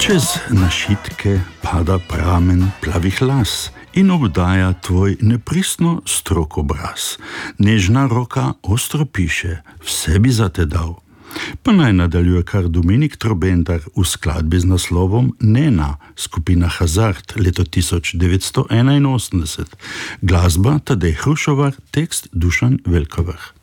Čez našitke pada pramen plavih las in obdaja tvoj nepristno strok obraz. Nežna roka ostro piše, vse bi za te dal. Pa naj nadaljuje kar Dominik Trobentar v skladbi z naslovom Nena, skupina Hazard, leto 1981. Glasba Tadej Hrušovar, tekst Dušan Velkovrh.